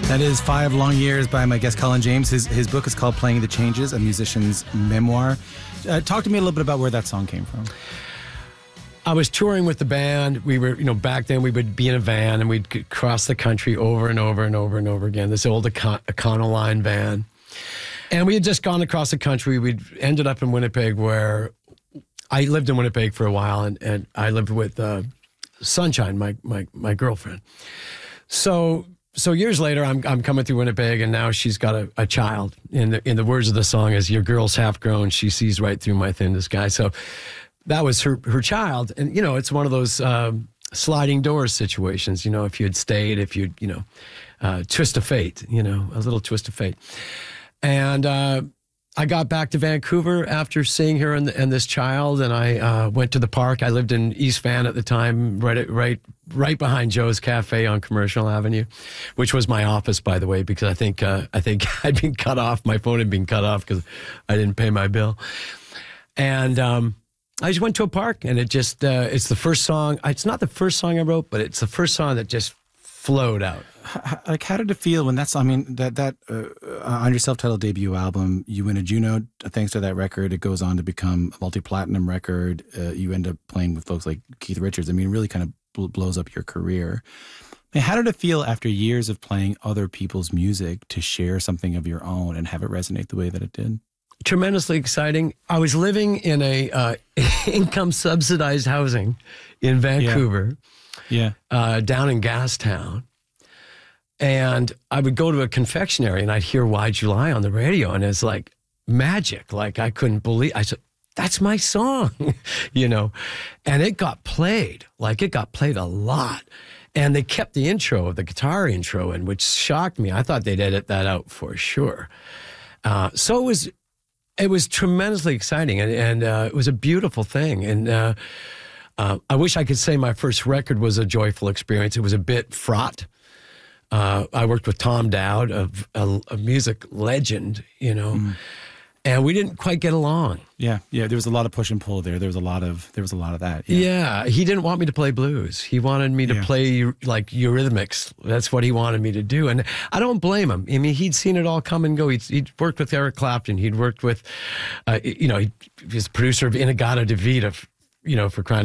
That is 5 Long Years by my guest Colin James. His book is called Playing the Changes, a musician's memoir. Talk to me a little bit about where that song came from. I was touring with the band. We were, back then we would be in a van and we'd cross the country over and over and over and over again, this old Econoline van. And we had just gone across the country. We'd ended up in Winnipeg, where I lived in Winnipeg for a while, and I lived with Sunshine, my girlfriend. So years later, I'm coming through Winnipeg, and now she's got a child. In the words of the song is, "Your girl's half grown. She sees right through my thin disguise." So that was her child. And, it's one of those sliding doors situations, if you had stayed, if you'd, twist of fate, a little twist of fate. And I got back to Vancouver after seeing her and this child, and I went to the park. I lived in East Van at the time, right behind Joe's Cafe on Commercial Avenue, which was my office, by the way, because I think I'd been cut off. My phone had been cut off because I didn't pay my bill. And I just went to a park, and it just, it's the first song. It's not the first song I wrote, but it's the first song that just flowed out. How did it feel when that on your self-titled debut album, you win a Juno thanks to that record? It goes on to become a multi-platinum record. You end up playing with folks like Keith Richards. I mean, it really kind of blows up your career. I mean, how did it feel after years of playing other people's music to share something of your own and have it resonate the way that it did? Tremendously exciting. I was living in a income subsidized housing in Vancouver, down in Gastown. And I would go to a confectionery and I'd hear Why'd You Lie on the radio, and it's like magic. Like, I couldn't believe. I said, that's my song, and it got played. Like, it got played a lot. And they kept the intro, the guitar intro in, which shocked me. I thought they'd edit that out for sure. So it was tremendously exciting, and it was a beautiful thing. And I wish I could say my first record was a joyful experience. It was a bit fraught. I worked with Tom Dowd, a music legend, and we didn't quite get along. Yeah. There was a lot of push and pull there. There was a lot of that. Yeah. He didn't want me to play blues. He wanted me to play like Eurythmics. That's what he wanted me to do, and I don't blame him. I mean, he'd seen it all come and go. He'd worked with Eric Clapton. He'd worked with, he was producer of Inagata Devita, for crying